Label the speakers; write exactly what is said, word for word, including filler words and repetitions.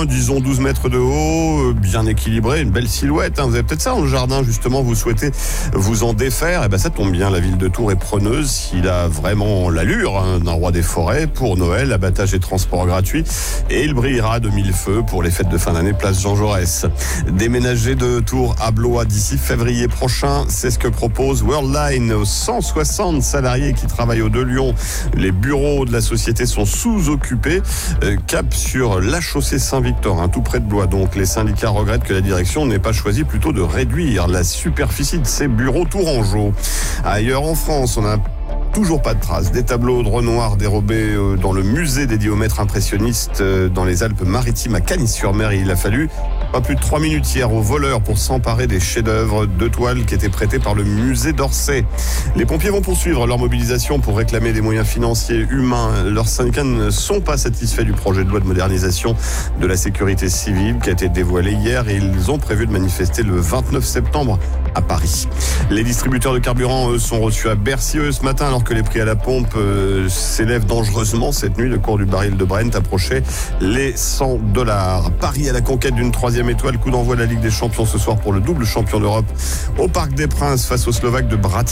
Speaker 1: fin, disons douze mètres de haut, bien équilibré, une belle silhouette. Hein. Vous avez peut-être ça dans le jardin, justement, vous souhaitez vous en défaire. Et ben ça tombe bien, la ville de Tours est preneuse. Il a vraiment l'allure hein, d'un roi des forêts. Pour Noël, abattage et transport gratuit. Et il brillera de mille feux pour les fêtes de fin d'année, place Jean Jaurès. Déménager de Tours à Blois d'ici février prochain, c'est ce que propose Worldline aux cent soixante salariés qui travaillent au de Lyon. Les bureaux de la société sont sous-occupés. Euh, cap sur la chaussée Saint-Victor, hein, tout près de Blois. Donc les syndicats regrettent que la direction n'ait pas choisi plutôt de réduire la superficie de ces bureaux tourangeaux. Ailleurs en France, on a toujours pas de traces des tableaux de Renoir dérobés dans le musée dédié aux maîtres impressionnistes dans les Alpes-Maritimes à Cagnes-sur-Mer. Il a fallu pas plus de trois minutes hier aux voleurs pour s'emparer des chefs-d'œuvre de toiles qui étaient prêtés par le musée d'Orsay. Les pompiers vont poursuivre leur mobilisation pour réclamer des moyens financiers humains. Leurs syndicats ne sont pas satisfaits du projet de loi de modernisation de la sécurité civile qui a été dévoilé hier et ils ont prévu de manifester le vingt-neuf septembre à Paris. Les distributeurs de carburant, eux, sont reçus à Bercy eux, ce matin alors que les prix à la pompe euh, s'élèvent dangereusement cette nuit. Le cours du baril de Brent approchait les cent dollars. Paris à la conquête d'une troisième étoile. Coup d'envoi de la Ligue des Champions ce soir pour le double champion d'Europe au Parc des Princes face aux Slovaques de Bratislava.